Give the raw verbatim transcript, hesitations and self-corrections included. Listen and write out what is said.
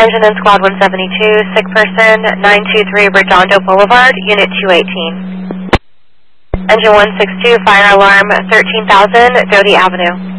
Engine in Squad one seventy-two, sick person, nine two three Redondo Boulevard, Unit two eighteen. Engine one sixty-two, fire alarm, thirteen thousand, Doty Avenue.